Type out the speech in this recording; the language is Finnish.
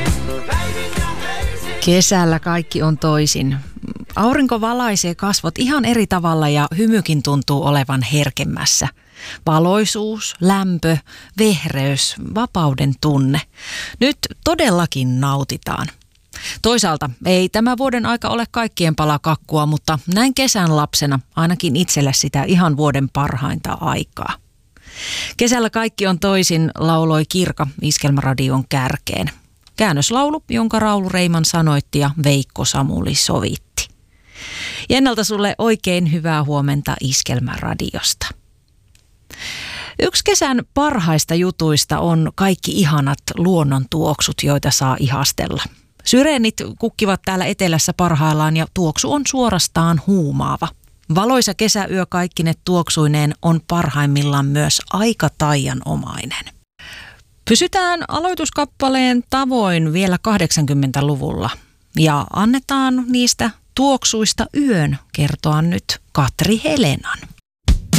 Kesällä kaikki on toisin. Aurinko valaisee kasvot ihan eri tavalla ja hymykin tuntuu olevan herkemmässä. Valoisuus, lämpö, vehreys, vapauden tunne. Nyt todellakin nautitaan. Toisaalta ei tämä vuoden aika ole kaikkien palakakkua, mutta näin kesän lapsena ainakin itselle sitä ihan vuoden parhainta aikaa. Kesällä kaikki on toisin, lauloi Kirka Iskelmäradion kärkeen. Käännöslaulu, jonka Raulu Reiman sanoitti ja Veikko Samuli sovitti. Jennalta sulle oikein hyvää huomenta Iskelmäradiosta. Yksi kesän parhaista jutuista on kaikki ihanat luonnontuoksut, joita saa ihastella. Syreenit kukkivat täällä etelässä parhaillaan ja tuoksu on suorastaan huumaava. Valoisa kesäyö kaikkine tuoksuineen on parhaimmillaan myös aika taianomainen. Pysytään aloituskappaleen tavoin vielä 80-luvulla ja annetaan niistä tuoksuista yön kertoa nyt Katri Helenan.